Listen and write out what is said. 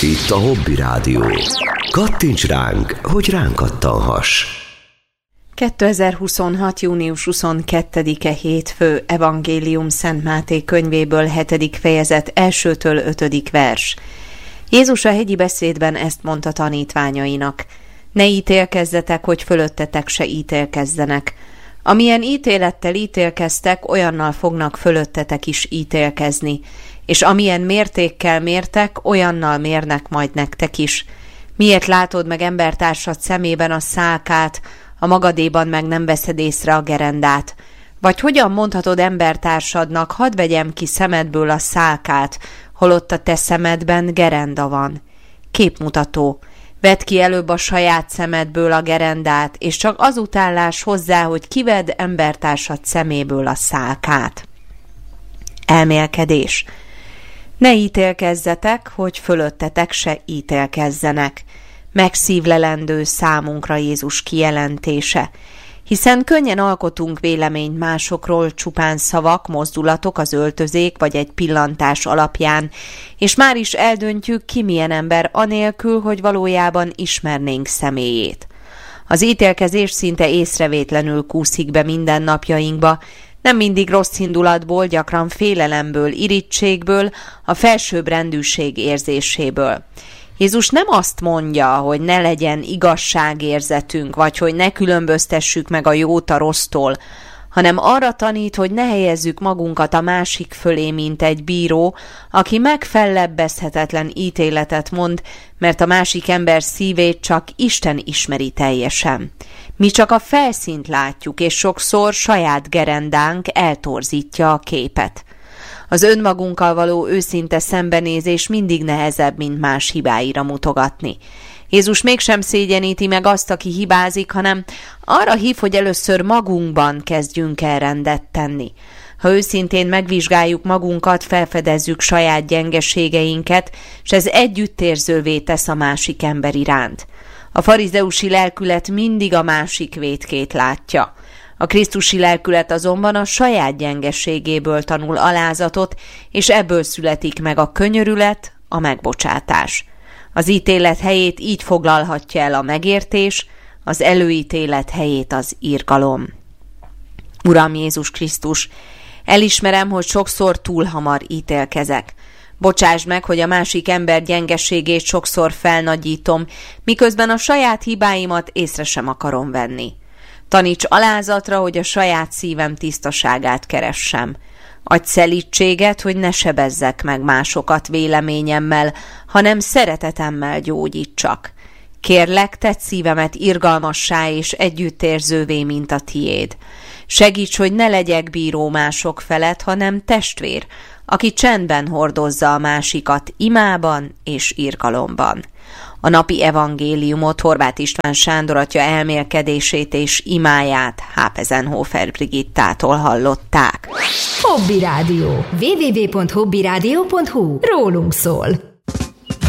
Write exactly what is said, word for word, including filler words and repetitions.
Itt a Hobby Rádió. Kattints ránk, hogy ránk kattanhass. kétezer-huszonhat. június huszonkettedike hétfő, Evangélium Szent Máté könyvéből hetedik fejezet elsőtől ötödik vers. Jézus a hegyi beszédben ezt mondta tanítványainak: ne ítélkezzetek, hogy fölöttetek se ítélkezzenek. Amilyen ítélettel ítélkeztek, olyannal fognak fölöttetek is ítélkezni, és amilyen mértékkel mértek, olyannal mérnek majd nektek is. Miért látod meg embertársad szemében a szálkát, a magadéban meg nem veszed észre a gerendát? Vagy hogyan mondhatod embertársadnak, hadd vegyem ki szemedből a szálkát, holott a te szemedben gerenda van? Képmutató. Vedd ki előbb a saját szemedből a gerendát, és csak azután láss hozzá, hogy kivedd embertársad szeméből a szálkát. Elmélkedés. Ne ítélkezzetek, hogy fölöttetek se ítélkezzenek. Megszívlelendő számunkra Jézus kijelentése, hiszen könnyen alkotunk véleményt másokról csupán szavak, mozdulatok, az öltözék vagy egy pillantás alapján, és már is eldöntjük, ki milyen ember anélkül, hogy valójában ismernénk személyét. Az ítélkezés szinte észrevétlenül kúszik be mindennapjainkba, nem mindig rossz indulatból, gyakran félelemből, irítségből, a felsőbbrendűség érzéséből. Jézus nem azt mondja, hogy ne legyen igazságérzetünk, vagy hogy ne különböztessük meg a jót a rossztól, hanem arra tanít, hogy ne helyezzük magunkat a másik fölé, mint egy bíró, aki megfellebbezhetetlen ítéletet mond, mert a másik ember szívét csak Isten ismeri teljesen. Mi csak a felszínt látjuk, és sokszor saját gerendánk eltorzítja a képet. Az önmagunkkal való őszinte szembenézés mindig nehezebb, mint más hibáira mutogatni. Jézus mégsem szégyeníti meg azt, aki hibázik, hanem arra hív, hogy először magunkban kezdjünk el rendet tenni. Ha őszintén megvizsgáljuk magunkat, felfedezzük saját gyengeségeinket, és ez együttérzővé tesz a másik ember iránt. A farizeusi lelkület mindig a másik vétkét látja. A krisztusi lelkület azonban a saját gyengeségéből tanul alázatot, és ebből születik meg a könyörület, a megbocsátás. Az ítélet helyét így foglalhatja el a megértés, az előítélet helyét az irgalom. Uram Jézus Krisztus, elismerem, hogy sokszor túl hamar ítélkezek. Bocsásd meg, hogy a másik ember gyengeségét sokszor felnagyítom, miközben a saját hibáimat észre sem akarom venni. Taníts alázatra, hogy a saját szívem tisztaságát keressem. Adj szelídséget, hogy ne sebezzek meg másokat véleményemmel, hanem szeretetemmel gyógyítsak. Kérlek, tedd szívemet irgalmassá és együttérzővé, mint a tiéd. Segíts, hogy ne legyek bíró mások felett, hanem testvér, aki csendben hordozza a másikat imában és irgalomban. A napi evangéliumot Horváth István Sándor atya elmélkedését és imáját Hápezenhofer Brigittától hallották. Hobby Rádió. double-u double-u double-u pont hobby rádió pont hu. Rólunk szól.